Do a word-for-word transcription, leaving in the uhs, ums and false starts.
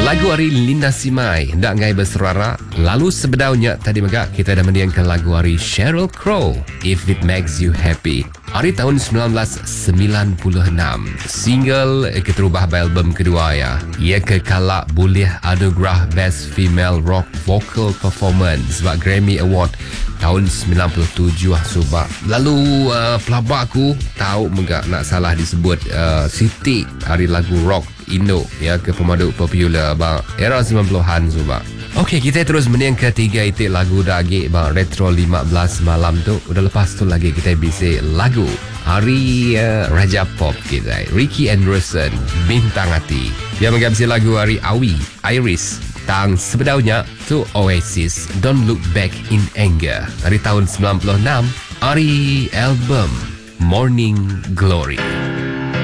Lagu hari Linda Simai Ndak ngai berserara. Lalu sebedaunya tadi megak kita dah mendiangkan lagu hari Sheryl Crow, If It Makes You Happy. Hari tahun sembilan belas sembilan puluh enam. Single keterubah album kedua ya. Ia kekalak boleh anugerah Best Female Rock Vocal Performance sebab Grammy Award tahun sembilan puluh tujuh sebab. Lalu uh, pelabak aku tahu megak nak salah disebut uh, Siti hari lagu rock Indo ya ke pemaduk popular bang era sembilan puluhan sebab. Okey, kita terus menang ketiga itik lagu dagik bang Retro lima belas malam tu. Udah lepas tu lagi kita bisa lagu hari uh, Raja Pop kita Ricky Anderson Bintang Hati. Dia mengabsi lagu hari Awi Iris tang sebedaunya tu Oasis Don't Look Back in Anger dari tahun sembilan puluh enam hari album Morning Glory.